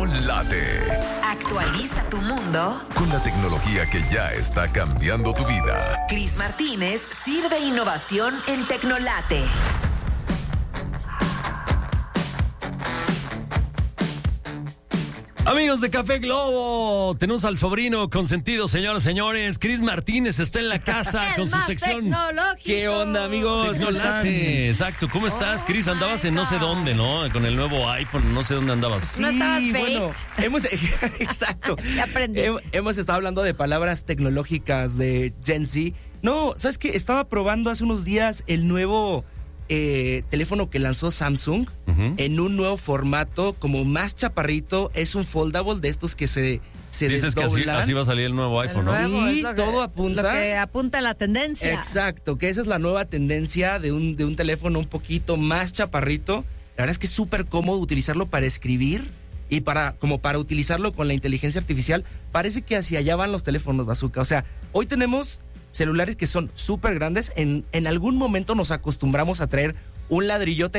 no late. Actualiza tu mundo Con la tecnología que ya está cambiando tu vida. Cris Martínez sirve innovación en Tecnolate. Amigos de Café Globo, tenemos al sobrino consentido, señoras y señores. Cris Martínez está en la casa con su sección. ¿Qué onda, amigos? ¿Cómo están? Tecnolate. Exacto, ¿cómo estás, Cris? Andabas en no sé dónde, ¿no? Con el nuevo iPhone, no sé dónde andabas. Sí, No estabas bueno, exacto. Ya aprendí. Hemos estado hablando de palabras tecnológicas de Gen Z. No, ¿sabes qué? Estaba probando hace unos días el nuevo teléfono que lanzó Samsung en un nuevo formato, como más chaparrito. Es un foldable de estos que se Dices que desdoblan. así va a salir el nuevo iPhone, ¿no? Y todo apunta. Lo que apunta a la tendencia. Exacto, que esa es la nueva tendencia de un teléfono un poquito más chaparrito. La verdad es que es súper cómodo utilizarlo para escribir y para utilizarlo con la inteligencia artificial. Parece que hacia allá van los teléfonos, Bazooka. O sea, hoy tenemos celulares que son súper grandes. En algún momento nos acostumbramos a traer un ladrillote